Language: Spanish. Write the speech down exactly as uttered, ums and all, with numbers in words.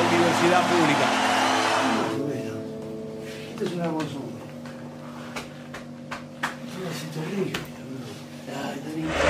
universidad pública. Esta es una hermosura. Es un terrible, boludo. Ay, está bien.